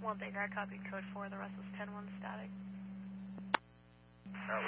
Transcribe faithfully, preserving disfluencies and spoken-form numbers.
one Baker, I copied code four, the rest was ten one static. Uh,